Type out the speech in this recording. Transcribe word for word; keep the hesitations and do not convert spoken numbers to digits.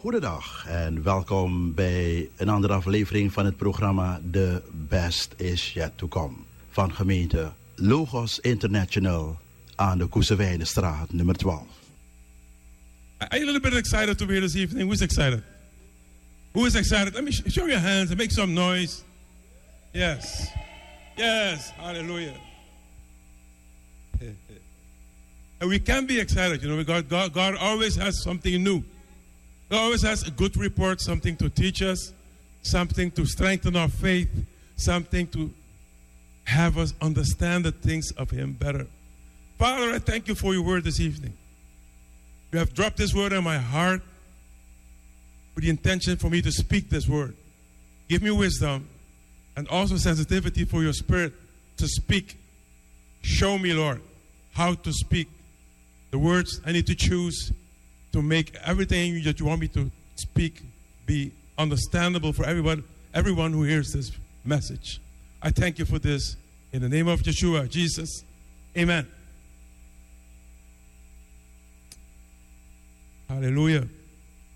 Goedendag en welkom bij een andere aflevering van het programma The Best Is Yet To Come van gemeente Logos International aan de Koesewijnenstraat nummer twaalf. Are you a little bit excited to be here this evening? Who's excited? Who is excited? Let me sh- show your hands and make some noise. Yes. Yes. Hallelujah. And we can be excited, you know, because God, God always has something new. God always has a good report, something to teach us, something to strengthen our faith, something to have us understand the things of Him better. Father, I thank you for your word this evening. You have dropped this word in my heart with the intention for me to speak this word. Give me wisdom and also sensitivity for your spirit to speak. Show me, Lord, how to speak the words I need to choose to make everything that you want me to speak be understandable for everyone, everyone who hears this message. I thank you for this. In the name of Yeshua, Jesus, amen. Hallelujah.